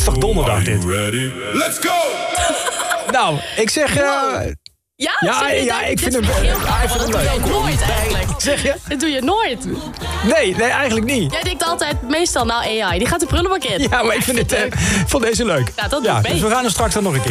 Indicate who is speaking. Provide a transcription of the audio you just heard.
Speaker 1: toch donderdag dit.
Speaker 2: Let's go!
Speaker 1: Nou, ik zeg...
Speaker 3: Ja,
Speaker 1: ik vind hem
Speaker 3: heel grappig.
Speaker 1: ik vind hem
Speaker 3: Dat doe je
Speaker 1: leuk.
Speaker 3: nooit eigenlijk.
Speaker 1: Zeg je?
Speaker 3: Dat doe je nooit.
Speaker 1: Nee, eigenlijk niet.
Speaker 3: Jij denkt altijd meestal, AI, die gaat de prullenbak in.
Speaker 1: Ja, maar ik vind het van deze leuk.
Speaker 3: Ja, dat doe ik mee.
Speaker 1: Dus we gaan er straks dan nog een keer.